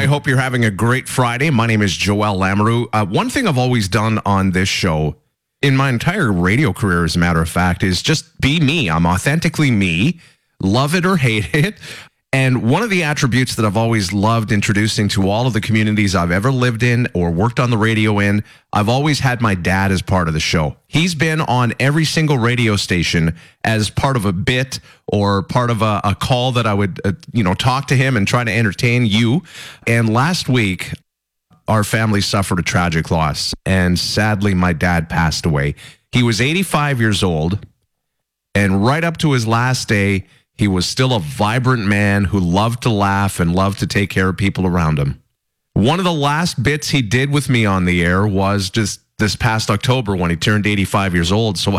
I hope you're having a great Friday. My name is Joel Lamoureux. One thing I've always done on this show, in my entire radio career, as a matter of fact, is just be me. I'm authentically me, love it or hate it. And one of the attributes that I've always loved introducing to all of the communities I've ever lived in or worked on the radio in, I've always had my dad as part of the show. He's been on every single radio station as part of a bit or part of a call that I would, talk to him and try to entertain you. And last week, our family suffered a tragic loss. And sadly, my dad passed away. He was 85 years old. And right up to his last day, he was still a vibrant man who loved to laugh and loved to take care of people around him. One of the last bits he did with me on the air was just this past October when he turned 85 years old. So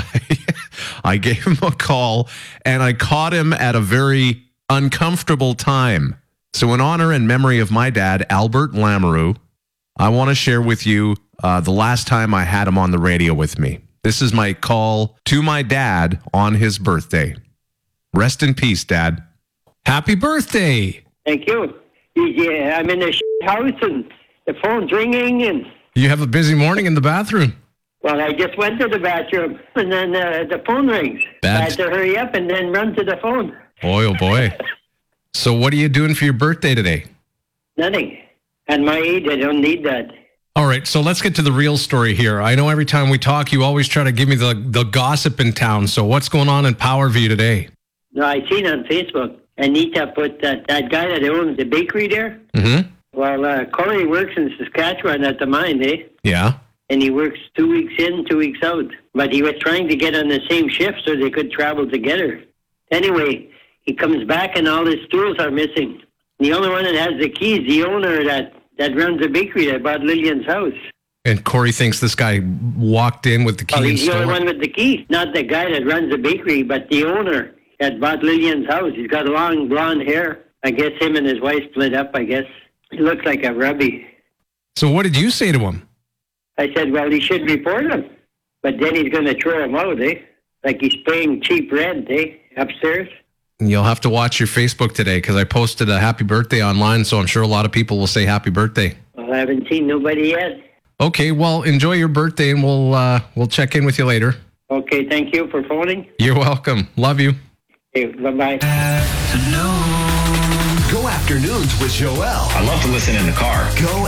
I gave him a call and I caught him at a very uncomfortable time. So in honor and memory of my dad, Albert Lamoureux, I want to share with you the last time I had him on the radio with me. This is my call to my dad on his birthday. Rest in peace, Dad. Happy birthday. Thank you. Yeah, I'm in a house and the phone's ringing and... You have a busy morning in the bathroom. Well, I just went to the bathroom and then the phone rings. I had to hurry up and then run to the phone. Boy, oh boy. So what are you doing for your birthday today? Nothing. At my age, I don't need that. All right, so let's get to the real story here. I know every time we talk, you always try to give me the gossip in town. So what's going on in Powerview today? No, I seen on Facebook, Anita put that guy that owns the bakery there. Mm-hmm. Well, Corey works in Saskatchewan at the mine, eh? Yeah. And he works 2 weeks in, 2 weeks out. But he was trying to get on the same shift so they could travel together. Anyway, he comes back and all his tools are missing. The only one that has the keys, the owner that runs the bakery that bought Lillian's house. And Corey thinks this guy walked in with the key. Oh, he's the only one with the keys. Not the guy that runs the bakery, but the owner that bought Lillian's house. He's got long blonde hair. I guess him and his wife split up, I guess. He looks like a rubby. So what did you say to him? I said, well, he should report him. But then he's going to throw him out, eh? Like he's paying cheap rent, eh? Upstairs. You'll have to watch your Facebook today because I posted a happy birthday online, so I'm sure a lot of people will say happy birthday. Well, I haven't seen nobody yet. Okay, well, enjoy your birthday, and we'll check in with you later. Okay, thank you for phoning. You're welcome. Love you. Okay, bye-bye. Go Afternoons with Joel. I love to listen in the car. Go